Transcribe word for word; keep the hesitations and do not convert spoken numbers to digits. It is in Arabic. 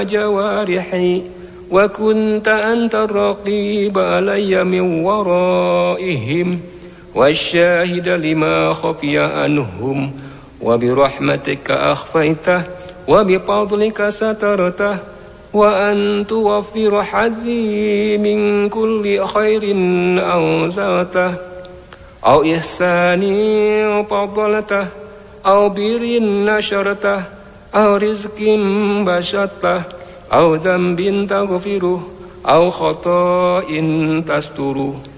جوارحي وكنت أنت الرقيب علي من ورائهم والشاهد لما خفي عنهم وبرحمتك أخفيته وبفضلك سترته وأن توفر حظي من كل خير أنزلته أو إحسان فضلته أو بر نشرته أو رزق بسطته أو ذنب تغفره أو خطأ تستره